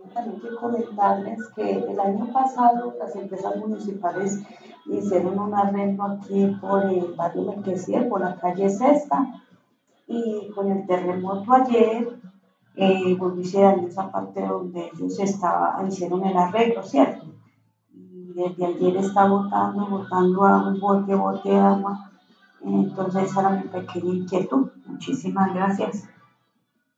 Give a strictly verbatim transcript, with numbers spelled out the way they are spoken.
también que comentarles que el año pasado las empresas municipales hicieron un arreglo aquí por el barrio Melquesía, por la calle Sexta, y con el terremoto ayer eh, volvieron esa parte donde ellos estaba, hicieron el arreglo, ¿cierto? Y desde ayer está botando, botando agua, bote, bote agua. Entonces, esa era mi pequeña inquietud. Muchísimas gracias.